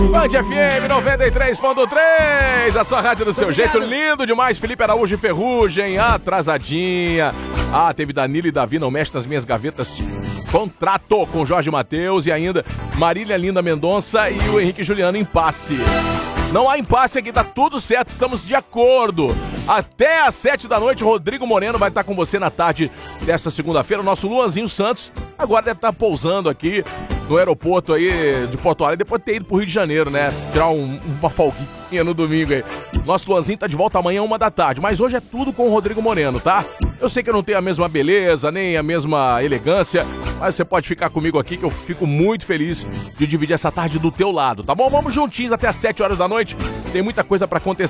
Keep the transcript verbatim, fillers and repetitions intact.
Band F M noventa e três ponto três, a sua rádio do seu jeito, lindo demais. Felipe Araújo e Ferrugem, atrasadinha. Ah, teve Danilo e Davi, não mexe nas minhas gavetas. Contrato com Jorge Mateus e ainda Marília Linda Mendonça e o Henrique Juliano, impasse. Não há impasse aqui, tá tudo certo, estamos de acordo. Até às sete da noite, Rodrigo Moreno vai estar com você na tarde desta segunda-feira. O nosso Luanzinho Santos agora deve estar pousando aqui no aeroporto aí de Porto Alegre, depois de ter ido pro Rio de Janeiro, né? Tirar um, uma folguinha no domingo aí. Nosso Luanzinho tá de volta amanhã, uma da tarde, mas hoje é tudo com o Rodrigo Moreno, tá? Eu sei que eu não tenho a mesma beleza, nem a mesma elegância, mas você pode ficar comigo aqui que eu fico muito feliz de dividir essa tarde do teu lado, tá bom? Vamos juntinhos até às sete horas da noite. Tem muita coisa pra acontecer.